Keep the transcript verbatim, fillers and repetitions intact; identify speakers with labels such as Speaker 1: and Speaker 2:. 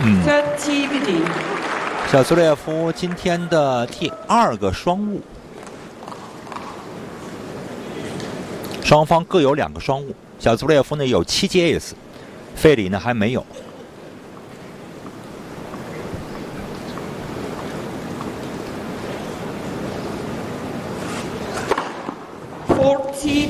Speaker 1: 嗯，
Speaker 2: thirty pity。
Speaker 1: 小苏列夫今天的第二个双误，双方各有两个双误。小苏列夫呢有七节 ace， 费里呢还没有。
Speaker 2: forty